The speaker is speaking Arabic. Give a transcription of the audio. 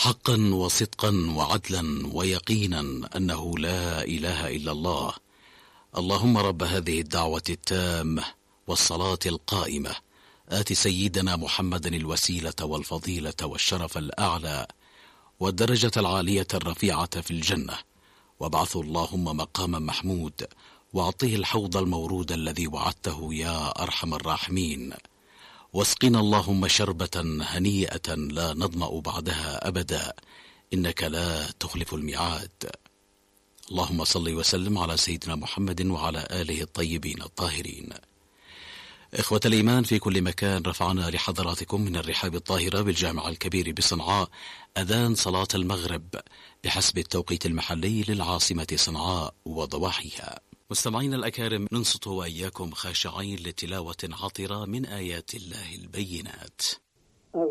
حقا وصدقا وعدلا ويقينا أنه لا إله إلا الله. اللهم رب هذه الدعوة التامة والصلاة القائمة آت سيدنا محمدا الوسيلة والفضيلة والشرف الأعلى والدرجة العالية الرفيعة في الجنة، وابعثه اللهم مقاما محمود، واعطيه الحوض المورود الذي وعدته يا أرحم الراحمين، واسقنا اللهم شربة هنيئة لا نظمأ بعدها أبدا، إنك لا تخلف الميعاد. اللهم صل وسلم على سيدنا محمد وعلى آله الطيبين الطاهرين. إخوة الإيمان في كل مكان، رفعنا لحضراتكم من الرحاب الطاهرة بالجامع الكبير بصنعاء أذان صلاة المغرب بحسب التوقيت المحلي للعاصمة صنعاء وضواحيها. مستمعين الأكارم، ننصت وإياكم خاشعين لتلاوة عطرة من آيات الله البينات.